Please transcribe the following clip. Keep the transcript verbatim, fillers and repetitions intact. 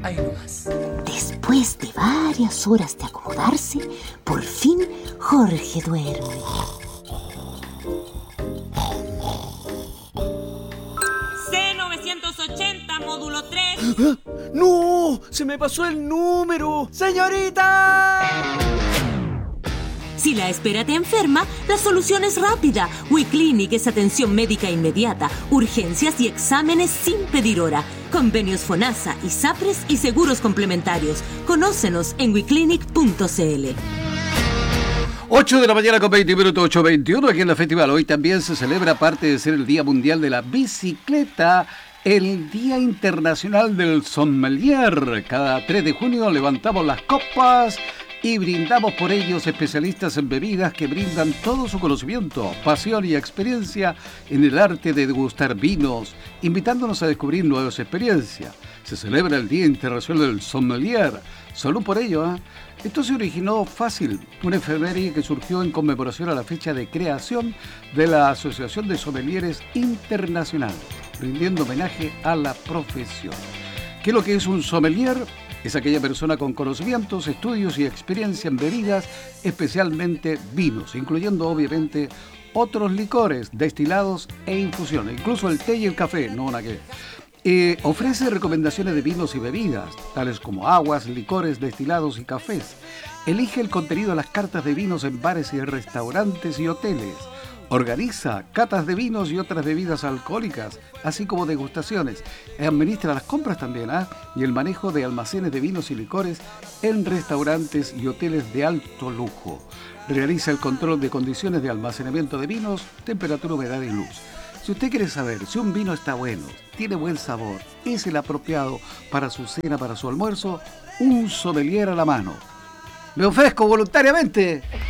ahí nomás. Después de varias horas de acomodarse, por fin Jorge duerme. C novecientos ochenta, módulo tres. ¿Ah? ¡No! ¡Se me pasó el número! ¡Señorita! Si la espera te enferma, la solución es rápida. WeClinic es atención médica inmediata, urgencias y exámenes sin pedir hora. Convenios FONASA, ISAPRES y seguros complementarios. Conócenos en weclinic punto c l. ocho de la mañana con veinte minutos, ocho veintiuno aquí en la Festival. Hoy también se celebra, aparte de ser el Día Mundial de la Bicicleta, el Día Internacional del Sommelier. Cada tres de junio levantamos las copas y brindamos por ellos, especialistas en bebidas que brindan todo su conocimiento, pasión y experiencia en el arte de degustar vinos, invitándonos a descubrir nuevas experiencias. Se celebra el Día Internacional del Sommelier. Solo por ello, ¿eh? Esto se originó fácil, una efeméride que surgió en conmemoración a la fecha de creación de la Asociación de Sommeliers Internacional, rindiendo homenaje a la profesión. ¿Qué es lo que es un sommelier? Es aquella persona con conocimientos, estudios y experiencia en bebidas, especialmente vinos, incluyendo obviamente otros licores, destilados e infusiones, incluso el té y el café, no una que... Eh, ofrece recomendaciones de vinos y bebidas, tales como aguas, licores, destilados y cafés. Elige el contenido de las cartas de vinos en bares y restaurantes y hoteles. Organiza catas de vinos y otras bebidas alcohólicas, así como degustaciones. Administra las compras también, ¿eh? y el manejo de almacenes de vinos y licores en restaurantes y hoteles de alto lujo. Realiza el control de condiciones de almacenamiento de vinos, temperatura, humedad y luz. Si usted quiere saber si un vino está bueno, tiene buen sabor, es el apropiado para su cena, para su almuerzo, un sommelier a la mano. Le ofrezco voluntariamente